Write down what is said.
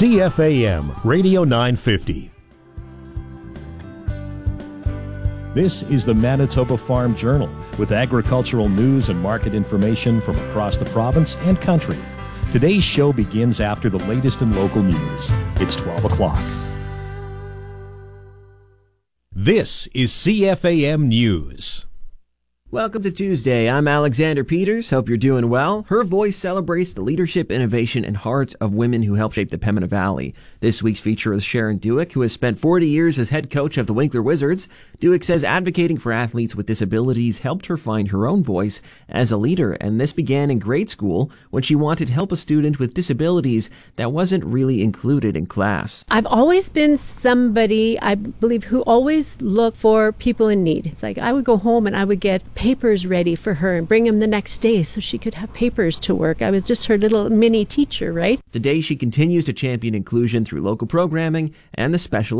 CFAM Radio 950. This is the Manitoba Farm Journal with agricultural news and market information from across the province and country. Today's show begins after the latest in local news. It's 12 o'clock. This is CFAM News. Welcome to Tuesday. I'm Alexander Peters. Hope you're doing well. Her voice celebrates the leadership, innovation, and heart of women who helped shape the Pembina Valley. This week's feature is Sharon Dewick, who has spent 40 years as head coach of the Winkler Wizards. Dewick says advocating for athletes with disabilities helped her find her own voice as a leader, and this began in grade school when she wanted to help a student with disabilities that wasn't really included in class. I've always been somebody, I believe, who always looked for people in need. It's like I would go home and I would get papers ready for her and bring them the next day so she could have papers to work. I was just her little mini teacher, right? Today she continues to champion inclusion through local programming and the special